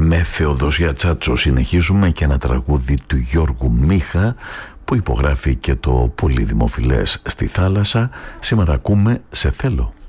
Με Θεοδοσία Τσάτσο συνεχίζουμε και ένα τραγούδι του Γιώργου Μίχα που υπογράφει και το πολύ δημοφιλές Στη θάλασσα. Σήμερα ακούμε «Σε θέλω».